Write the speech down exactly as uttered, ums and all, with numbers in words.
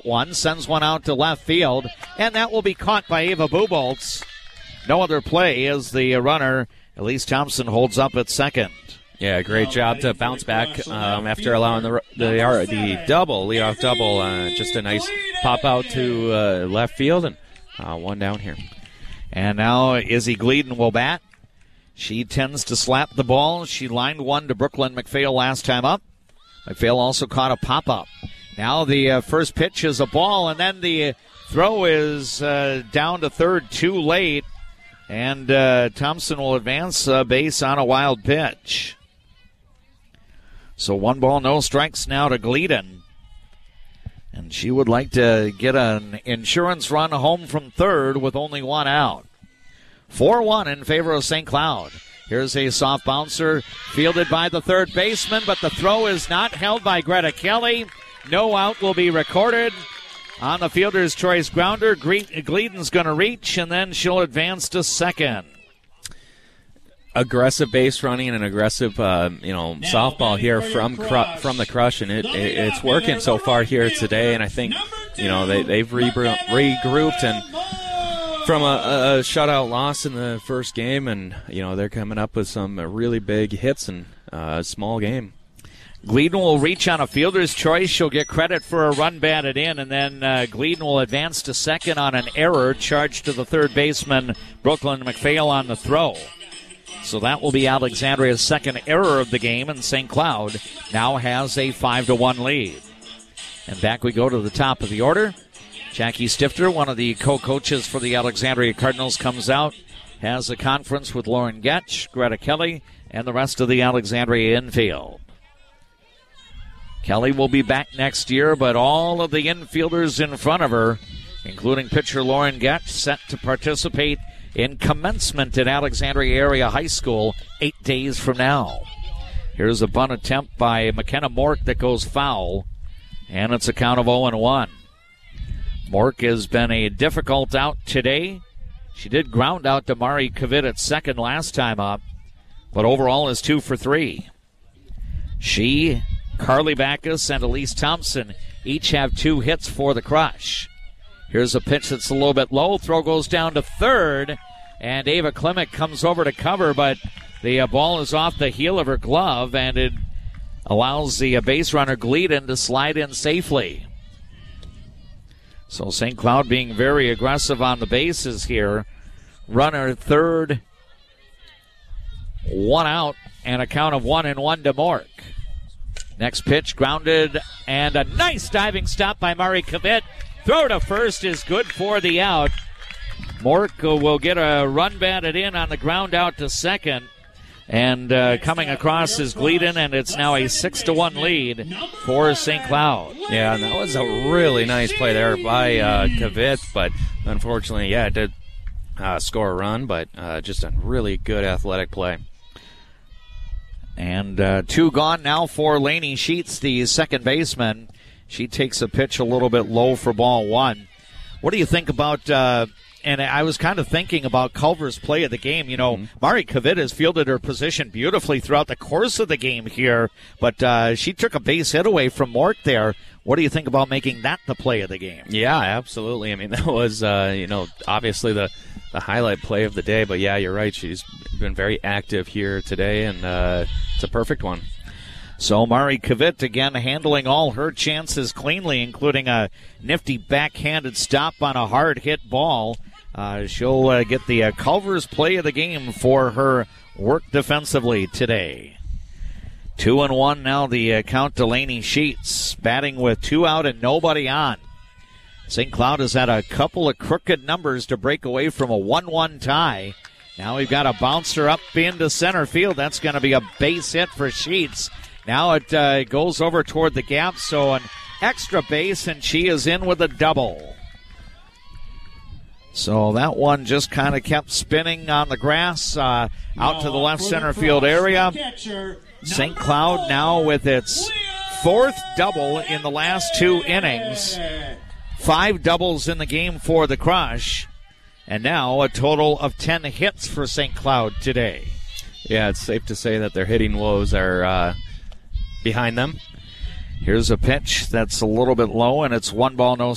one, sends one out to left field, and that will be caught by Ava Buboltz. No other play as the runner, Elise Thompson, holds up at second. Yeah, great job to bounce back um, after allowing the the, uh, the double, leadoff double. Uh, just a nice pop out to uh, left field, and uh, one down here. And now Izzy Gleeden will bat. She tends to slap the ball. She lined one to Brooklyn McPhail last time up. McPhail also caught a pop-up. Now the uh, first pitch is a ball, and then the throw is uh, down to third too late. And uh, Thompson will advance uh, base on a wild pitch. So one ball, no strikes now to Gleeden. And she would like to get an insurance run home from third with only one out. four one in favor of Saint Cloud. Here's a soft bouncer fielded by the third baseman, but the throw is not held by Greta Kelly. No out will be recorded. On the fielder's choice grounder, Gleeden's going to reach, and then she'll advance to second. Aggressive base running and aggressive, uh, you know, softball here from cru- from the Crush, and it, it it's working so far here today. And I think, you know, they they've re- regrouped and from a, a shutout loss in the first game, and you know they're coming up with some really big hits in a small game. Gleeden will reach on a fielder's choice. She'll get credit for a run batted in, and then uh, Gleeden will advance to second on an error charged to the third baseman, Brooklyn McPhail, on the throw. So that will be Alexandria's second error of the game, and Saint Cloud now has a five to one lead. And back we go to the top of the order. Jackie Stifter, one of the co-coaches for the Alexandria Cardinals, comes out, has a conference with Lauren Getch, Greta Kelly, and the rest of the Alexandria infield. Kelly will be back next year, but all of the infielders in front of her, including pitcher Lauren Getch, set to participate in commencement at Alexandria Area High School eight days from now. Here's a bunt attempt by McKenna Mork that goes foul, and it's a count of oh and one. Mork has been a difficult out today. She did ground out to Mari Kavit at second last time up, but overall is two for three. She, Carly Backus, and Elise Thompson each have two hits for the Crush. Here's a pitch that's a little bit low. Throw goes down to third, and Ava Klimek comes over to cover, but the uh, ball is off the heel of her glove, and it allows the uh, base runner Gleeden to slide in safely. So Saint Cloud being very aggressive on the bases here. Runner third, one out, and a count of one and one to Mork. Next pitch grounded, and a nice diving stop by Mari Kavit. Throw to first is good for the out. Mork will get a run batted in on the ground out to second. And uh, coming across is Gleeden, and it's now a six to one lead for Saint Cloud. Yeah, and that was a really nice play there by uh, Kavit, but unfortunately, yeah, it did uh, score a run, but uh, just a really good athletic play. And uh, two gone now for Lainey Sheets, the second baseman. She takes a pitch a little bit low for ball one. What do you think about, uh, and I was kind of thinking about Culver's play of the game. You know, mm-hmm. Mari Kavit has fielded her position beautifully throughout the course of the game here, but uh, she took a base hit away from Mork there. What do you think about making that the play of the game? Yeah, absolutely. I mean, that was, uh, you know, obviously the, the highlight play of the day, but yeah, you're right. She's been very active here today, and uh, it's a perfect one. So Mari Kavit again handling all her chances cleanly, including a nifty backhanded stop on a hard hit ball. Uh, she'll uh, get the uh, Culver's play of the game for her work defensively today. Two and one now the uh, count. Delaney Sheets batting with two out and nobody on. Saint Cloud has had a couple of crooked numbers to break away from a one one tie. Now we've got a bouncer up into center field. That's going to be a base hit for Sheets. Now it uh, goes over toward the gap, so an extra base, and she is in with a double. So that one just kind of kept spinning on the grass uh, out to the left center field area. Saint Cloud now with its fourth double in the last two innings. Five doubles in the game for the Crush. And now a total of ten hits for Saint Cloud today. Yeah, it's safe to say that their hitting woes are uh, behind them. Here's a pitch that's a little bit low, and it's one ball, no